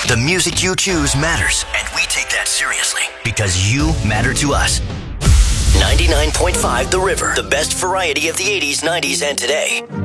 The music you choose matters, and we take that seriously because you matter to us. 99.5 The River, the best variety of the 80s, 90s, and today.